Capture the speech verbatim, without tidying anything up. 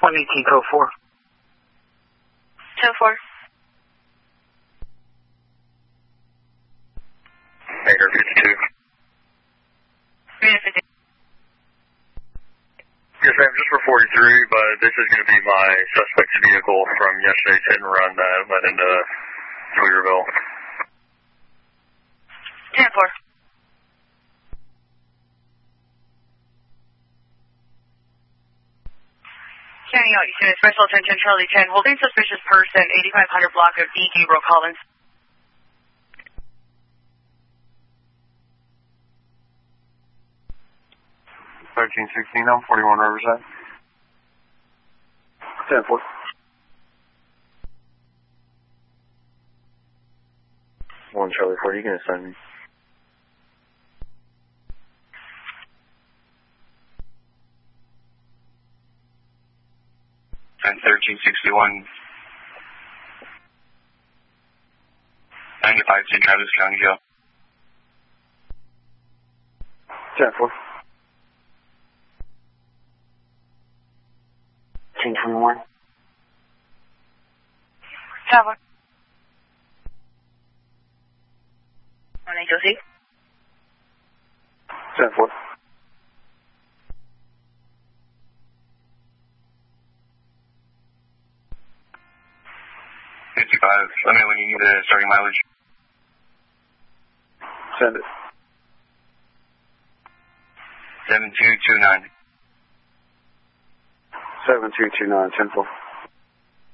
one eighteen, code four. Code four. Maker fifty-two. Maker fifty-two. Yes, ma'am, just for forty-three, but this is going to be my suspect's vehicle from yesterday's hit and run that led into Tweederville. ten four. Carrying out unit special attention Charlie ten, holding suspicious person, eighty-five hundred block of D. Gabriel Collins. thirteen sixteen, I'm forty-one Riverside. ten four. one Charlie four, you can assign me. ten thirteen sixty-one. ninety-five Saint Travis County Jail. ten four. ten twenty-one. ten four. one eight oh six. ten four. fifty-five. Let me know when you need the starting mileage. Send it. seven two two nine. seven two two nine, ten four.